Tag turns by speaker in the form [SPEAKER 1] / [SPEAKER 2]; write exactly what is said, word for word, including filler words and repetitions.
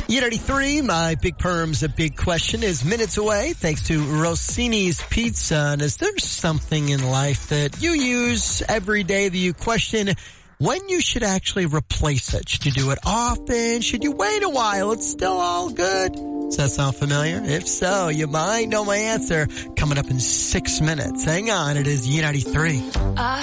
[SPEAKER 1] E ninety-three, my Big Perms, a big question is minutes away thanks to Rossini's Pizza. And is there something in life that you use every day that you question when you should actually replace it? Should you do it often? Should you wait a while? It's still all good. Does that sound familiar? If so, you might know my answer coming up in six minutes. Hang on, it is E ninety-three.
[SPEAKER 2] I